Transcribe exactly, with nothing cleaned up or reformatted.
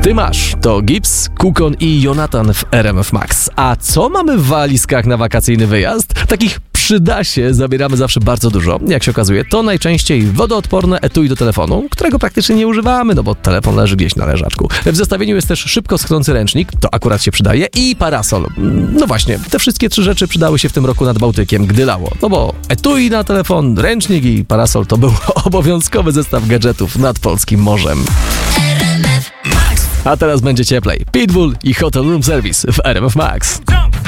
Ty masz, to Gibbs, Kukon i Jonathan w R M F Max. A co mamy w walizkach na wakacyjny wyjazd? Takich przyda się, zabieramy zawsze bardzo dużo. Jak się okazuje, to najczęściej wodoodporne etui do telefonu, którego praktycznie nie używamy, no bo telefon leży gdzieś na leżaczku. W zestawieniu jest też szybko schnący ręcznik, to akurat się przydaje, i parasol. No właśnie, te wszystkie trzy rzeczy przydały się w tym roku nad Bałtykiem, gdy lało. No bo etui na telefon, ręcznik i parasol to był obowiązkowy zestaw gadżetów nad polskim morzem. A teraz będzie cieplej. Pitbull i Hotel Room Service w R M F Max.